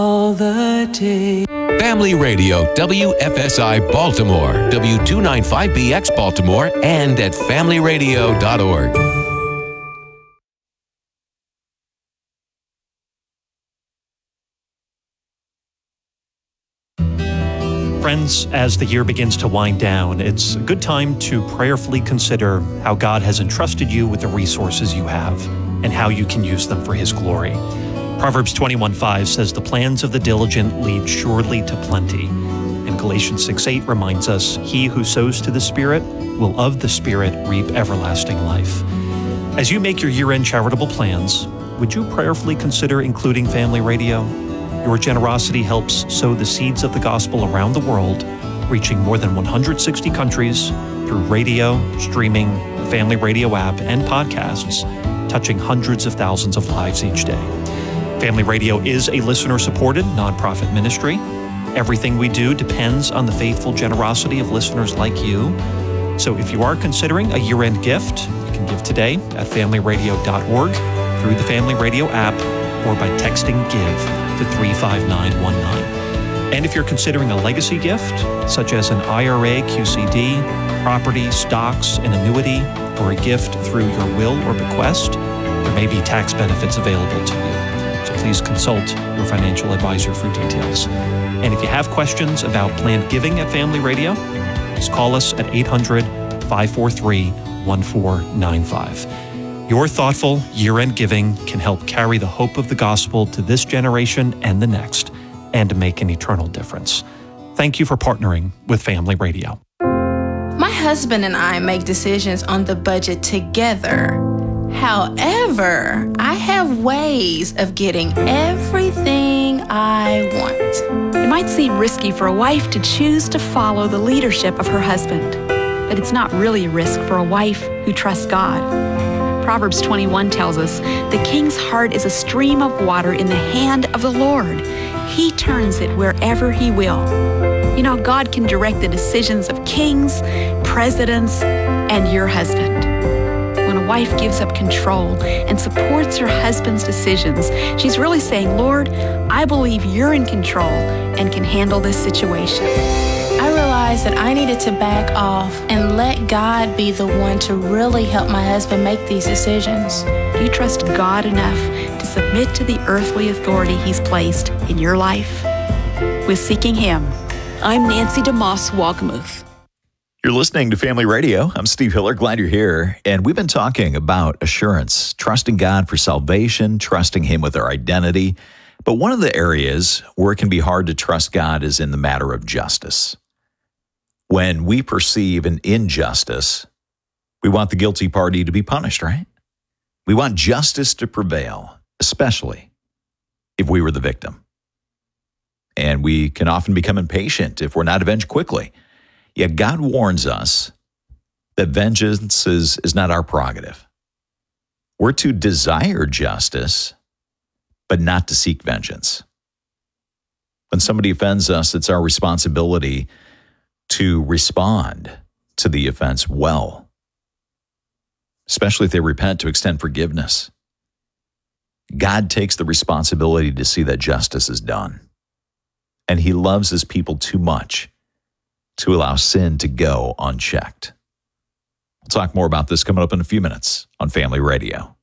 all the day. Family Radio, WFSI Baltimore, W295BX Baltimore, and at familyradio.org. Friends, as the year begins to wind down, it's a good time to prayerfully consider how God has entrusted you with the resources you have and how you can use them for His glory. Proverbs 21:5 says, "The plans of the diligent lead surely to plenty." And Galatians 6:8 reminds us, "He who sows to the Spirit will of the Spirit reap everlasting life." As you make your year-end charitable plans, would you prayerfully consider including Family Radio? Your generosity helps sow the seeds of the gospel around the world, reaching more than 160 countries through radio, streaming, the Family Radio app, and podcasts, touching hundreds of thousands of lives each day. Family Radio is a listener-supported nonprofit ministry. Everything we do depends on the faithful generosity of listeners like you. So if you are considering a year-end gift, you can give today at familyradio.org, through the Family Radio app, or by texting GIVE to 35919. And if you're considering a legacy gift, such as an IRA, QCD, property, stocks, an annuity, or a gift through your will or bequest, there may be tax benefits available to you. So please consult your financial advisor for details. And if you have questions about planned giving at Family Radio, just call us at 800-543-1495. Your thoughtful year-end giving can help carry the hope of the gospel to this generation and the next, and make an eternal difference. Thank you for partnering with Family Radio. My husband and I make decisions on the budget together. However, I have ways of getting everything I want. It might seem risky for a wife to choose to follow the leadership of her husband, but it's not really a risk for a wife who trusts God. Proverbs 21 tells us, "The king's heart is a stream of water in the hand of the Lord. He turns it wherever He will." You know, God can direct the decisions of kings, presidents, and your husband. When a wife gives up control and supports her husband's decisions, she's really saying, "Lord, I believe You're in control and can handle this situation." I realized that I needed to back off and let God be the one to really help my husband make these decisions. Do you trust God enough to submit to the earthly authority He's placed in your life? With Seeking Him, I'm Nancy DeMoss Walgamuth. You're listening to Family Radio. I'm Steve Hiller. Glad you're here. And we've been talking about assurance, trusting God for salvation, trusting Him with our identity. But one of the areas where it can be hard to trust God is in the matter of justice. When we perceive an injustice, we want the guilty party to be punished, right? We want justice to prevail, especially if we were the victim. And we can often become impatient if we're not avenged quickly. Yet God warns us that vengeance is not our prerogative. We're to desire justice, but not to seek vengeance. When somebody offends us, it's our responsibility to respond to the offense well, especially if they repent, to extend forgiveness. God takes the responsibility to see that justice is done, and He loves His people too much to allow sin to go unchecked. We'll talk more about this coming up in a few minutes on Family Radio.